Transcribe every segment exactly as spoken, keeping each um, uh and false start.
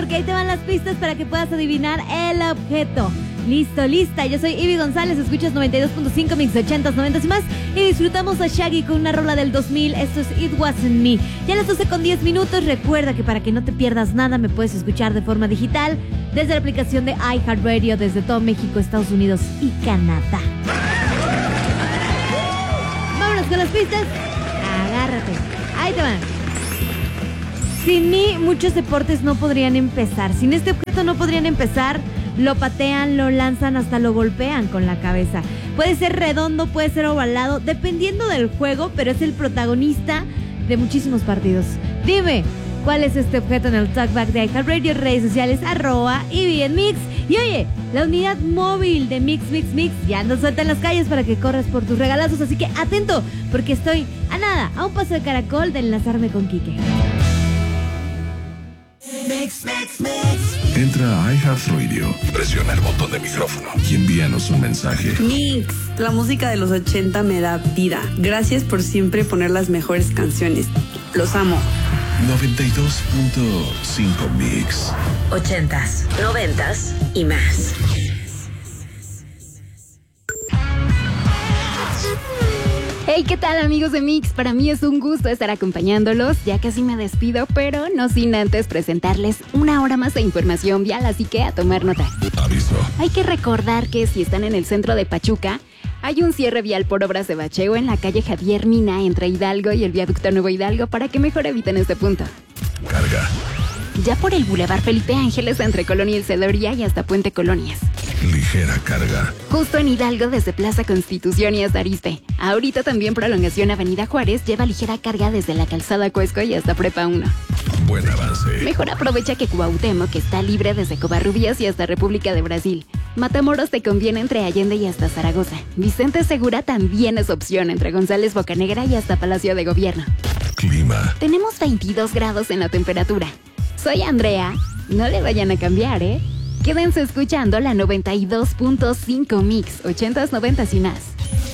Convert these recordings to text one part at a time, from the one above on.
porque ahí te van las pistas para que puedas adivinar el objeto. Listo, lista, yo soy Ivy González, escuchas noventa y dos punto cinco, mix ochentas, noventas y más. Y disfrutamos a Shaggy con una rola del dos mil, esto es It Wasn't Me. Ya las doce con diez minutos, recuerda que para que no te pierdas nada me puedes escuchar de forma digital desde la aplicación de iHeartRadio, desde todo México, Estados Unidos y Canadá. Vámonos con las pistas, agárrate, ahí te van. Sin mí, muchos deportes no podrían empezar, sin este objeto no podrían empezar. Lo patean, lo lanzan, hasta lo golpean con la cabeza. Puede ser redondo, puede ser ovalado, dependiendo del juego, pero es el protagonista de muchísimos partidos. Dime, ¿cuál es este objeto en el Talkback de iHeartRadio, redes sociales, arroba y bien Mix? Y oye, la unidad móvil de Mix, Mix, Mix ya anda suelta en las calles para que corras por tus regalazos, así que atento, porque estoy a nada, a un paso de caracol de enlazarme con Quique. Mix, mix, mix. Entra a iHeartRadio, presiona el botón de micrófono y envíanos un mensaje. Mix, la música de los ochenta me da vida. Gracias por siempre poner las mejores canciones. Los amo. noventa y dos punto cinco Mix. Ochentas, noventas y más. Hey, ¿qué tal, amigos de Mix? Para mí es un gusto estar acompañándolos. Ya casi me despido, pero no sin antes presentarles una hora más de información vial, así que a tomar nota. Aviso. Hay que recordar que si están en el centro de Pachuca, hay un cierre vial por obras de bacheo en la calle Javier Mina entre Hidalgo y el viaducto Nuevo Hidalgo para que mejor eviten este punto. Carga. Ya por el Boulevard Felipe Ángeles entre Colonia El Cedoría y hasta Puente Colonias. Ligera carga. Justo en Hidalgo desde Plaza Constitución y hasta Arizpe. Ahorita también prolongación Avenida Juárez lleva ligera carga desde la Calzada Cuesco y hasta Prepa uno. Buen avance. Mejor aprovecha que Cuauhtémoc que está libre desde Covarrubias y hasta República de Brasil. Matamoros te conviene entre Allende y hasta Zaragoza. Vicente Segura también es opción entre González Bocanegra y hasta Palacio de Gobierno. Clima. Tenemos veintidós grados en la temperatura. Soy Andrea. No le vayan a cambiar, ¿eh? Quédense escuchando la noventa y dos punto cinco Mix, ochentas, noventas y más.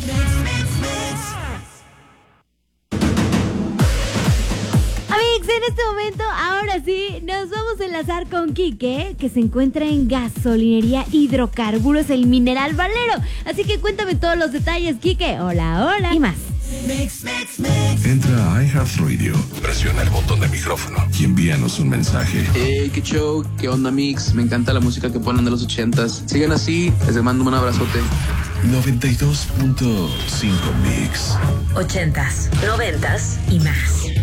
Amigos, en este momento, ahora sí, nos vamos a enlazar con Quique, que se encuentra en Gasolinería Hidrocarburos, el Mineral Valero. Así que cuéntame todos los detalles, Quique. Hola, hola. Y más. Mix, mix, mix. Entra a iHeartRadio, presiona el botón de micrófono y envíanos un mensaje. Hey, qué show, qué onda, Mix. Me encanta la música que ponen de los ochentas. Sigan así, les mando un abrazote. noventa y dos punto cinco Mix. Ochentas, noventas y más.